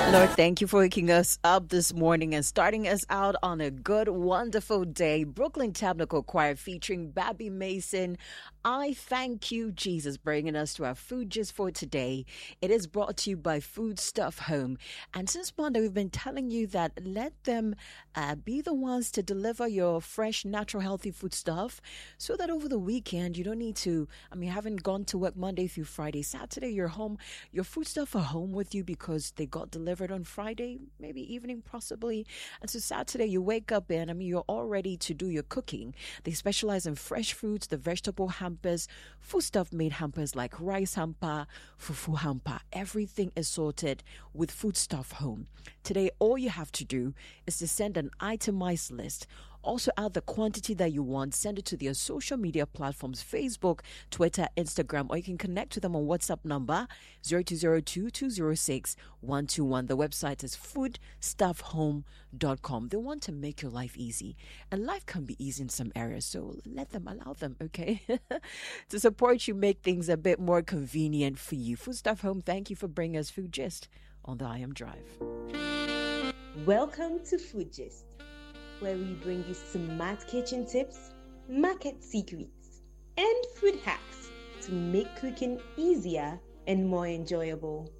Lord, thank you for waking us up this morning and starting us out on a good, wonderful day. Brooklyn Tabernacle Choir featuring Babby Mason. I thank you, Jesus, bringing us to our food just for today. It is brought to you by Food Stuff Home. And since Monday, we've been telling you that let them be the ones to deliver your fresh, natural, healthy food stuff so that over the weekend, you don't need to, you haven't gone to work Monday through Friday. Saturday, you're home. Your food stuff are home with you because they got delivered on Friday, maybe evening possibly. And so Saturday, you wake up and you're all ready to do your cooking. They specialize in fresh fruits, the vegetable hampers, food stuff made hampers like rice hamper, fufu hamper. Everything is sorted with Food Stuff Home. Today, all you have to do is to send an itemized list. Also add the quantity that you want. Send it to their social media platforms, Facebook, Twitter, Instagram, or you can connect to them on WhatsApp number 0202-206-121. The website is foodstuffhome.com. They want to make your life easy. And life can be easy in some areas, so allow them, okay? To support you, make things a bit more convenient for you. Food Stuff Home, thank you for bringing us Food Gist on the I Am Drive. Welcome to Food Gist, where we bring you smart kitchen tips, market secrets, and food hacks to make cooking easier and more enjoyable.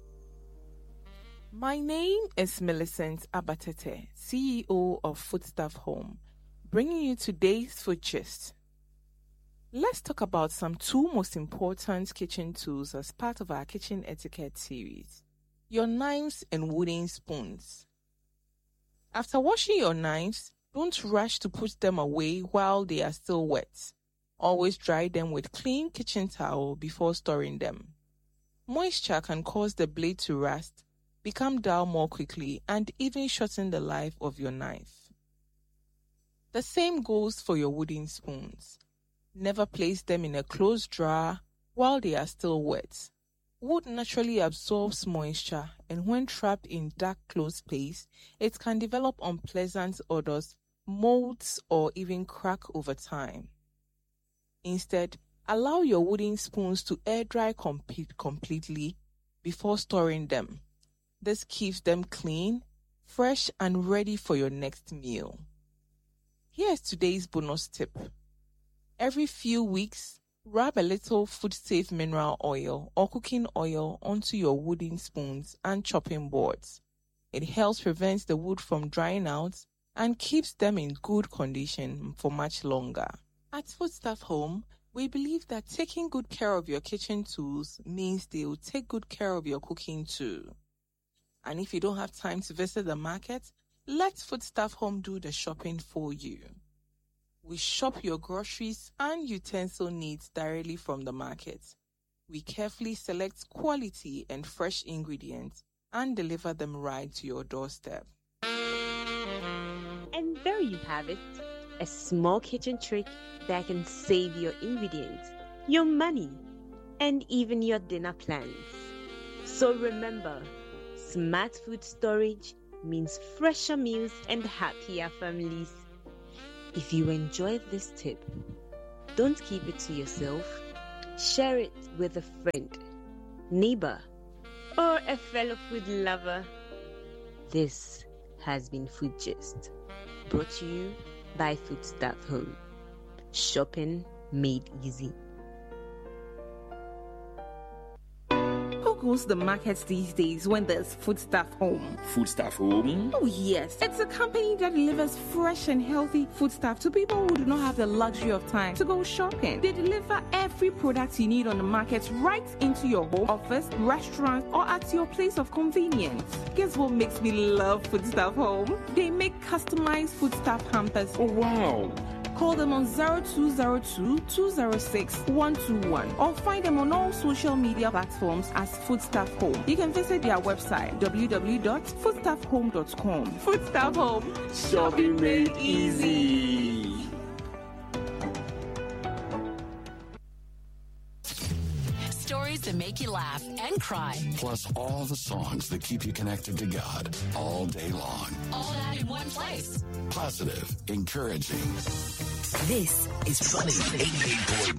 My name is Millicent Abatete, CEO of Foodstuff Home, bringing you today's Food Gist. Let's talk about some two most important kitchen tools as part of our kitchen etiquette series: your knives and wooden spoons. After washing your knives, don't rush to put them away while they are still wet. Always dry them with clean kitchen towel before storing them. Moisture can cause the blade to rust, become dull more quickly, and even shorten the life of your knife. The same goes for your wooden spoons. Never place them in a closed drawer while they are still wet. Wood naturally absorbs moisture, and when trapped in dark closed space, it can develop unpleasant odors, molds, or even crack over time. Instead, allow your wooden spoons to air dry completely before storing them. This keeps them clean, fresh, and ready for your next meal. Here's today's bonus tip. Every few weeks, rub a little food-safe mineral oil or cooking oil onto your wooden spoons and chopping boards. It helps prevent the wood from drying out and keeps them in good condition for much longer. At Foodstuff Home, we believe that taking good care of your kitchen tools means they will take good care of your cooking too. And if you don't have time to visit the market, let Foodstuff Home do the shopping for you. We shop your groceries and utensil needs directly from the market. We carefully select quality and fresh ingredients and deliver them right to your doorstep. And there you have it, a small kitchen trick that can save your ingredients, your money, and even your dinner plans. So remember, smart food storage means fresher meals and happier families. If you enjoyed this tip, don't keep it to yourself. Share it with a friend, neighbor, or a fellow food lover. This has been Food Gist, brought to you by Foodstuff Home. Shopping made easy. Who goes to the markets these days when there's Foodstuff Home? Foodstuff Home? Oh yes, it's a company that delivers fresh and healthy foodstuff to people who do not have the luxury of time to go shopping. They deliver every product you need on the market right into your home, office, restaurant, or at your place of convenience. Guess what makes me love Foodstuff Home? They make customized foodstuff hampers. Oh wow! Call them on 0202-206-121 or find them on all social media platforms as Foodstuff Home. You can visit their website www.foodstuffhome.com. Foodstuff Home, Shopping made easy. Stories that make you laugh and cry. Plus all the songs that keep you connected to God all day long. All that in one place. Positive, encouraging. This is Funny 88.9